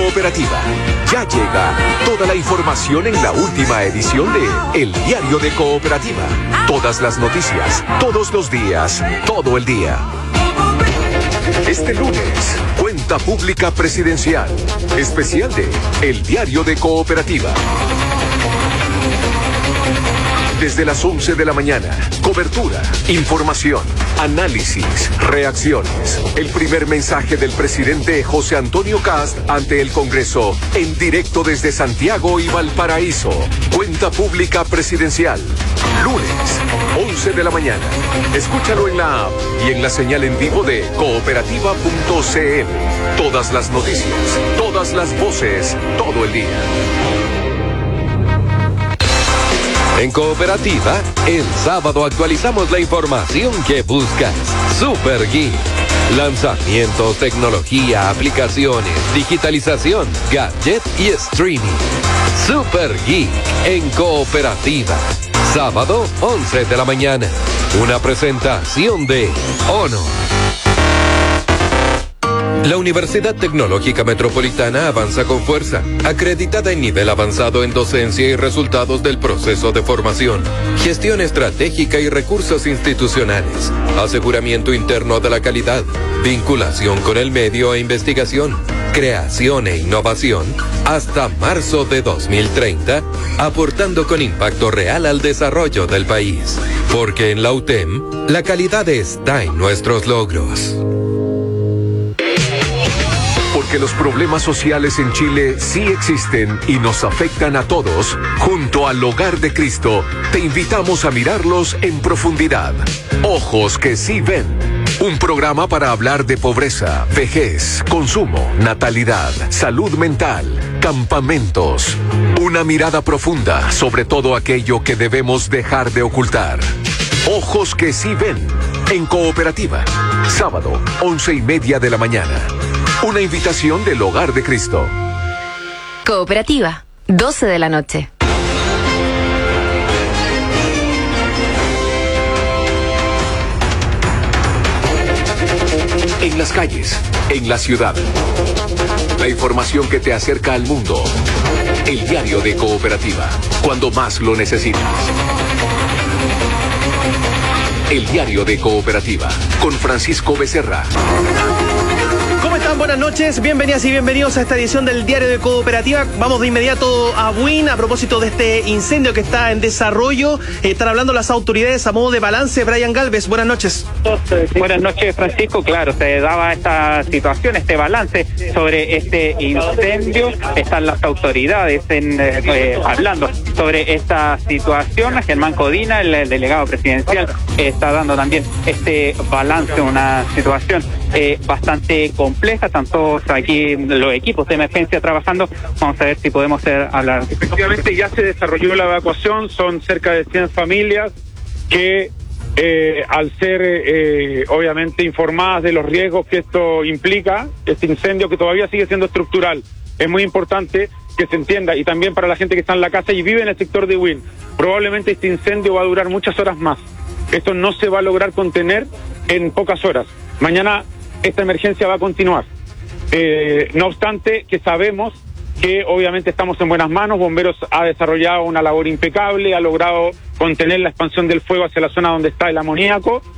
Cooperativa. Ya llega toda la información en la última edición de El Diario de Cooperativa. Todas las noticias, todos los días, todo el día. Este lunes, cuenta pública presidencial, especial de El Diario de Cooperativa. Desde las 11 de la mañana, cobertura, información, análisis, reacciones. El primer mensaje del presidente José Antonio Kast ante el Congreso, en directo desde Santiago y Valparaíso. Cuenta pública presidencial. Lunes, 11 de la mañana. Escúchalo en la app y en la señal en vivo de cooperativa.cl. Todas las noticias, todas las voces, todo el día. En Cooperativa, el sábado actualizamos la información que buscas. Super Geek. Lanzamientos, tecnología, aplicaciones, digitalización, gadget y streaming. Super Geek en Cooperativa. Sábado, 11 de la mañana. Una presentación de Honor. La Universidad Tecnológica Metropolitana avanza con fuerza, acreditada en nivel avanzado en docencia y resultados del proceso de formación, gestión estratégica y recursos institucionales, aseguramiento interno de la calidad, vinculación con el medio e investigación, creación e innovación, hasta marzo de 2030, aportando con impacto real al desarrollo del país. Porque en la UTEM, la calidad está en nuestros logros. Porque los problemas sociales en Chile sí existen y nos afectan a todos, junto al Hogar de Cristo, te invitamos a mirarlos en profundidad. Ojos que sí ven. Un programa para hablar de pobreza, vejez, consumo, natalidad, salud mental, campamentos. Una mirada profunda sobre todo aquello que debemos dejar de ocultar. Ojos que sí ven. En Cooperativa. Sábado, 11:30 de la mañana. Una invitación del Hogar de Cristo. Cooperativa, 12 de la noche. En las calles, en la ciudad. La información que te acerca al mundo. El Diario de Cooperativa, cuando más lo necesitas. El Diario de Cooperativa, con Francisco Becerra. ¿Cómo están? Buenas noches, bienvenidas y bienvenidos a esta edición del Diario de Cooperativa. Vamos de inmediato a Buin a propósito de este incendio que está en desarrollo. Están hablando las autoridades a modo de balance. Brian Galvez, buenas noches. Buenas noches, Francisco. Claro, se daba esta situación, este balance sobre este incendio. Están las autoridades hablando sobre esta situación. Germán Codina, el delegado presidencial, está dando también este balance, una situación bastante compleja. Están todos aquí los equipos de emergencia trabajando. Vamos a ver si podemos hablar. Efectivamente, ya se desarrolló la evacuación. Son cerca de 100 familias que al ser obviamente informadas de los riesgos que esto implica, este incendio que todavía sigue siendo estructural, es muy importante que se entienda, y también para la gente que está en la casa y vive en el sector de Buin, probablemente este incendio va a durar muchas horas más. Esto no se va a lograr contener en pocas horas. Mañana esta emergencia va a continuar. No obstante, que sabemos que obviamente estamos en buenas manos. Bomberos ha desarrollado una labor impecable, ha logrado contener la expansión del fuego hacia la zona donde está el amoníaco.